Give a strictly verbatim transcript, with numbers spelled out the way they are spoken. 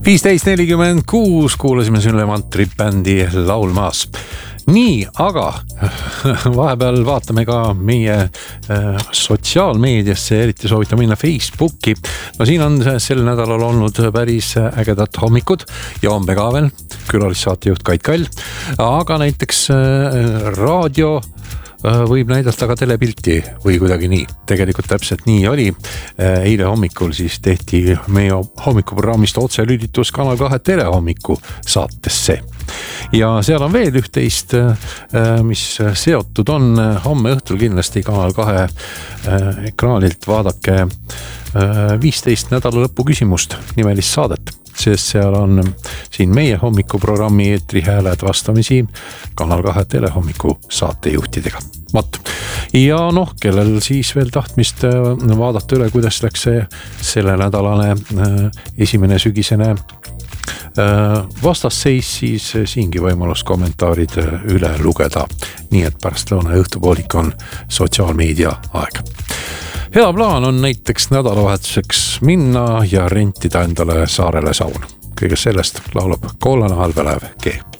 viisteist nelikümmend kuus kuulasime Süleyman Trip-bändi laulmaas. Nii, aga vahepeal vaatame ka meie äh, sotsiaalmeediasse, eriti soovitan minna Facebooki. No siin on sel nädalal olnud päris ägedad hommikud ja hombe ka veel külalissaatejuht Kait Kall, aga näiteks äh, raadio võib näidata ka telepilti või kuidagi nii. Tegelikult täpselt nii oli. Eile hommikul siis tehti meie hommikuprogrammist otselülitus Kanal kahe telehommiku saatesse. Ja seal on veel üht-teist, mis seotud on. Homme õhtul kindlasti Kanal kahe ekraanilt vaadake viisteist nädala lõpu küsimust nimelist saadet, sest seal on siin meie hommikuprogrammi eetri hääled vastamisi Kanal kahe telehommiku saatejuhtidega. Mat. Ja noh, kellel siis veel tahtmist vaadata üle, kuidas läks see selle nädalane esimene sügisene vastasseis, siis siingi võimalus kommentaarid üle lugeda. Nii et pärast lõuna õhtupoolik on sotsiaalmeedia aeg. Hea plaan on näiteks nädalavahetuseks minna ja rentida endale saarele saun. Kõigest sellest laulab Kollane Allveelaev G.